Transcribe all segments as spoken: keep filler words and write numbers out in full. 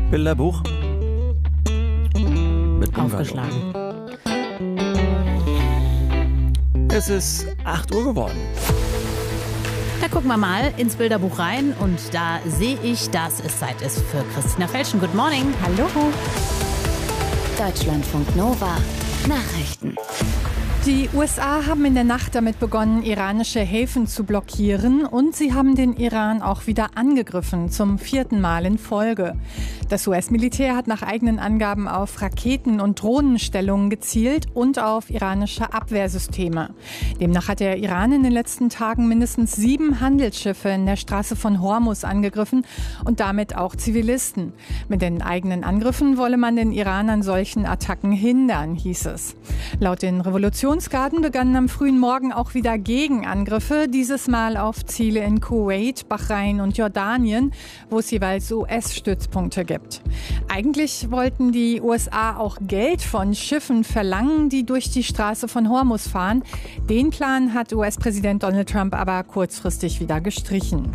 Bilderbuch mit Bungalow. Aufgeschlagen. Es ist acht Uhr geworden. Da gucken wir mal ins Bilderbuch rein und da sehe ich, dass es Zeit ist für Christina Felschen. Good morning. Hallo. Deutschlandfunk Nova. Nachrichten. Die U S A haben in der Nacht damit begonnen, iranische Häfen zu blockieren und sie haben den Iran auch wieder angegriffen, zum vierten Mal in Folge. Das U S-Militär hat nach eigenen Angaben auf Raketen- und Drohnenstellungen gezielt und auf iranische Abwehrsysteme. Demnach hat der Iran in den letzten Tagen mindestens sieben Handelsschiffe in der Straße von Hormuz angegriffen und damit auch Zivilisten. Mit den eigenen Angriffen wolle man den Iran an solchen Attacken hindern, hieß es. Laut den Revolutionsgarden begannen am frühen Morgen auch wieder Gegenangriffe, dieses Mal auf Ziele in Kuwait, Bahrain und Jordanien, wo es jeweils U S-Stützpunkte gibt. Eigentlich wollten die U S A auch Geld von Schiffen verlangen, die durch die Straße von Hormuz fahren. Den Plan hat U S-Präsident Donald Trump aber kurzfristig wieder gestrichen.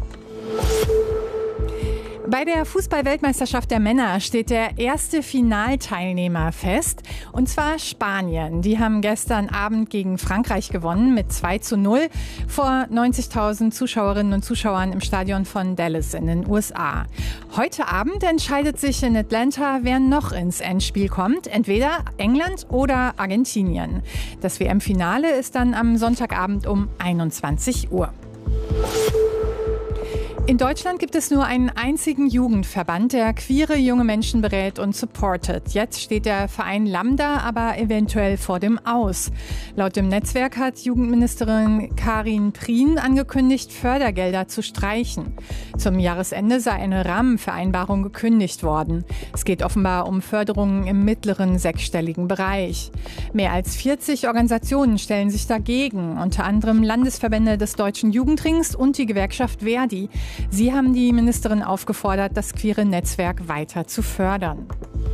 Bei der Fußball-Weltmeisterschaft der Männer steht der erste Finalteilnehmer fest, und zwar Spanien. Die haben gestern Abend gegen Frankreich gewonnen mit zwei zu null vor neunzigtausend Zuschauerinnen und Zuschauern im Stadion von Dallas in den U S A. Heute Abend entscheidet sich in Atlanta, wer noch ins Endspiel kommt, entweder England oder Argentinien. Das W M-Finale ist dann am Sonntagabend um einundzwanzig Uhr. In Deutschland gibt es nur einen einzigen Jugendverband, der queere junge Menschen berät und supportet. Jetzt steht der Verein Lambda aber eventuell vor dem Aus. Laut dem Netzwerk hat Jugendministerin Karin Prien angekündigt, Fördergelder zu streichen. Zum Jahresende sei eine Rahmenvereinbarung gekündigt worden. Es geht offenbar um Förderungen im mittleren sechsstelligen Bereich. Mehr als vierzig Organisationen stellen sich dagegen, unter anderem Landesverbände des Deutschen Jugendrings und die Gewerkschaft Verdi. Sie haben die Ministerin aufgefordert, das queere Netzwerk weiter zu fördern.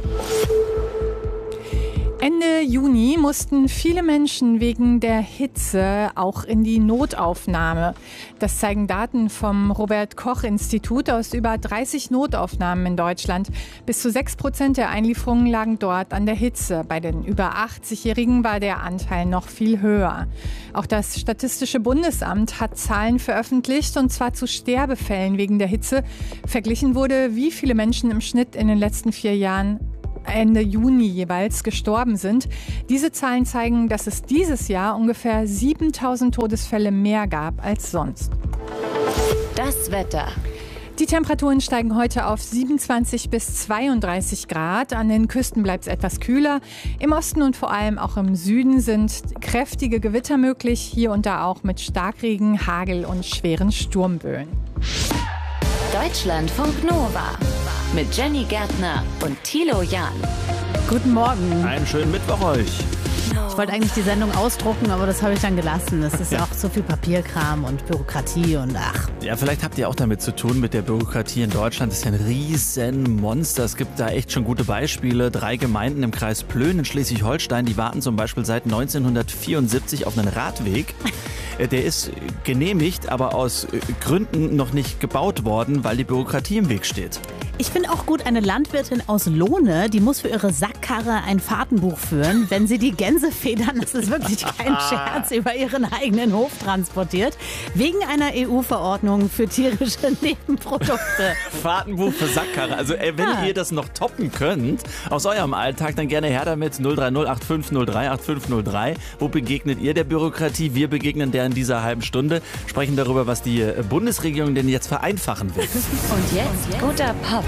Ende Juni mussten viele Menschen wegen der Hitze auch in die Notaufnahme. Das zeigen Daten vom Robert-Koch-Institut aus über dreißig Notaufnahmen in Deutschland. Bis zu sechs Prozent der Einlieferungen lagen dort an der Hitze. Bei den über achtzigjährigen war der Anteil noch viel höher. Auch das Statistische Bundesamt hat Zahlen veröffentlicht, und zwar zu Sterbefällen wegen der Hitze. Verglichen wurde, wie viele Menschen im Schnitt in den letzten vier Jahren Ende Juni jeweils gestorben sind. Diese Zahlen zeigen, dass es dieses Jahr ungefähr siebentausend Todesfälle mehr gab als sonst. Das Wetter. Die Temperaturen steigen heute auf siebenundzwanzig bis zweiunddreißig Grad. An den Küsten bleibt es etwas kühler. Im Osten und vor allem auch im Süden sind kräftige Gewitter möglich. Hier und da auch mit Starkregen, Hagel und schweren Sturmböen. Deutschlandfunk Nova. Mit Jenny Gärtner und Thilo Jahn. Guten Morgen. Einen schönen Mittwoch euch. Ich wollte eigentlich die Sendung ausdrucken, aber das habe ich dann gelassen. Das ist Ja. auch so viel Papierkram und Bürokratie und ach. Ja, vielleicht habt ihr auch damit zu tun mit der Bürokratie in Deutschland. Das ist ja ein riesen Monster. Es gibt da echt schon gute Beispiele. Drei Gemeinden im Kreis Plön in Schleswig-Holstein, die warten zum Beispiel seit neunzehnhundertvierundsiebzig auf einen Radweg. Der ist genehmigt, aber aus Gründen noch nicht gebaut worden, weil die Bürokratie im Weg steht. Ich finde auch gut, eine Landwirtin aus Lohne, die muss für ihre Sackkarre ein Fahrtenbuch führen, wenn sie die Gänsefedern, das ist wirklich kein Scherz, über ihren eigenen Hof transportiert, wegen einer E U-Verordnung für tierische Nebenprodukte. Fahrtenbuch für Sackkarre. Also ey, wenn Ja. ihr das noch toppen könnt, aus eurem Alltag, dann gerne her damit. null drei null acht fünf null drei acht fünf null drei. Wo begegnet ihr der Bürokratie? Wir begegnen der in dieser halben Stunde. Sprechen darüber, was die Bundesregierung denn jetzt vereinfachen will. Und jetzt guter Pop.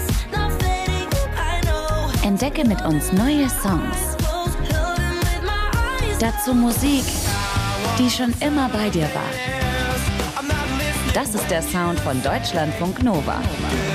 Entdecke mit uns neue Songs. Dazu Musik, die schon immer bei dir war. Das ist der Sound von Deutschlandfunk Nova.